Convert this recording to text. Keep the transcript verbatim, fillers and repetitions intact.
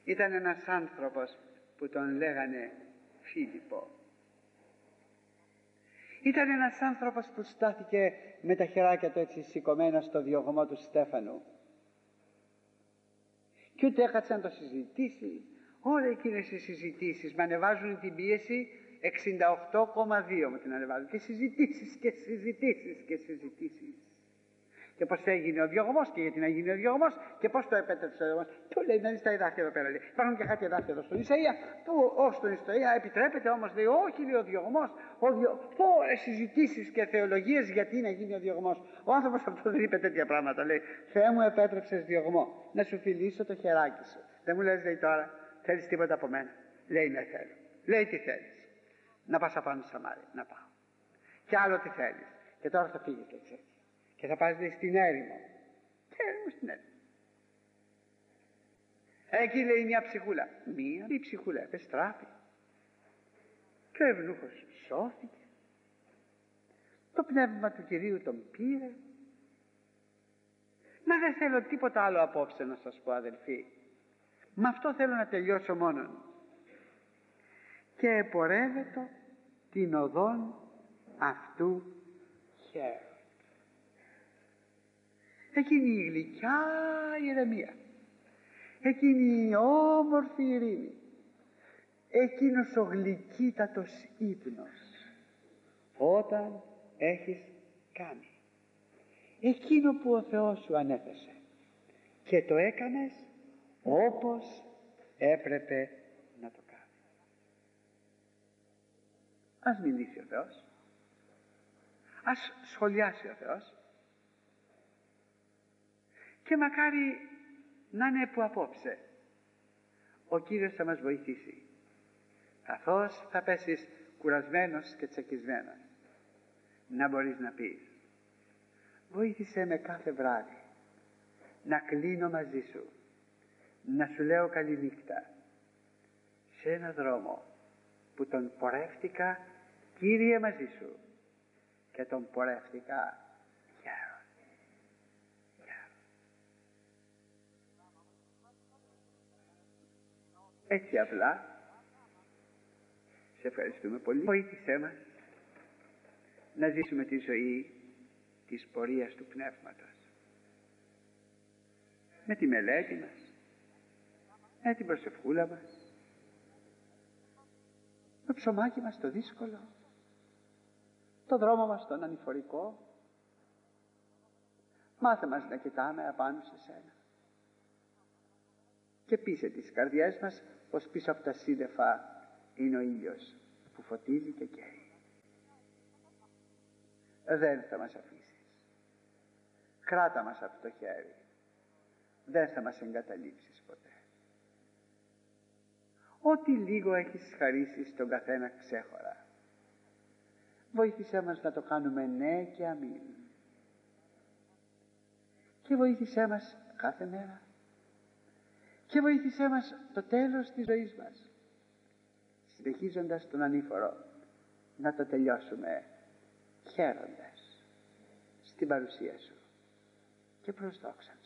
Ήταν ένας άνθρωπος που τον λέγανε Φίλιππο. Ήταν ένας άνθρωπος που στάθηκε με τα χεράκια του έτσι σηκωμένα στο διωγμό του Στέφανου και ούτε έκατσε να το συζητήσει. Όλες εκείνες οι συζητήσεις με ανεβάζουν την πίεση εξήντα οκτώ κόμμα δύο μου την ανεβάζουν, και συζητήσεις και συζητήσεις και συζητήσεις, και πως έγινε ο διωγμός και γιατί να γίνει ο διωγμός και πως το επέτρεψε ο διωγμός. Του λέει να δεις τα εδάφια εδώ πέρα, λέει. Υπάρχουν και κάτι εδάφια εδώ στον Ισαΐα, που ως στον Ισαΐα επιτρέπεται, όμως λέει όχι, λέει ο διωγμός. Ο διο... Ωρες συζητήσεις και θεολογίες γιατί να γίνει ο διωγμός. Ο άνθρωπος αυτό δεν είπε τέτοια πράγματα. Λέει Θεέ μου, επέτρεψες διωγμό, να σου φιλήσω το χεράκι σου. Δεν μου λες, λέει, τώρα θέλεις τίποτα από μένα? Λέει ναι θέλω. Λέει τι θέλεις? Να πας απάνω στη Σαμάρια. Να πάω. Και άλλο τι θέλεις? Και τώρα θα φύγεις, λέει, έτσι. Και θα πας, λέει, στην έρημο. Και έρημο στην έρημο. Εκεί, λέει, μια ψυχούλα. Μία η ψυχούλα επεστράφη. Και ο ευνούχος σώθηκε. Το πνεύμα του Κυρίου τον πήρε. Μα δεν θέλω τίποτα άλλο απόψε να σας πω, αδελφοί. Με αυτό θέλω να τελειώσω μόνον. Και επορεύεται την οδόν αυτού χαίρον. Εκείνη η γλυκιά ηρεμία, εκείνη η όμορφη ειρήνη, εκείνος ο γλυκύτατος ύπνος όταν έχεις κάνει εκείνο που ο Θεός σου ανέθεσε και το έκανες όπως έπρεπε να το κάνεις. Ας μιλήσει ο Θεός, ας σχολιάσει ο Θεός, και μακάρι να είναι που απόψε ο Κύριος θα μας βοηθήσει, καθώς θα πέσεις κουρασμένος και τσακισμένος, να μπορείς να πεις βοήθησέ με κάθε βράδυ να κλείνω μαζί σου, να σου λέω καληνύχτα σε ένα δρόμο που τον πορεύτηκα, Κύριε, μαζί σου, και τον πορεύτηκα χαίρον. Έτσι απλά σε ευχαριστούμε πολύ. Βοήθησέ μας να ζήσουμε τη ζωή της πορείας του Πνεύματος, με τη μελέτη μας, με την προσευχούλα μας, το ψωμάκι μας το δύσκολο, το δρόμο μας τον ανηφορικό. Μάθε μας να κοιτάμε απάνω σε σένα και πείσε τις καρδιές μας πως πίσω από τα σύννεφα είναι ο ήλιος που φωτίζει και καίει. Δεν θα μας αφήσεις, κράτα μας από το χέρι, δεν θα μας εγκαταλείψεις ποτέ. Ό,τι λίγο έχεις χαρίσει στον καθένα ξέχωρα, βοήθησέ μας να το κάνουμε ναι και αμήν, και βοήθησέ μας κάθε μέρα, και βοήθησέ μας το τέλος της ζωής μας, συνεχίζοντας τον ανήφορο, να το τελειώσουμε χαίροντας στην παρουσία σου και προς δόξα.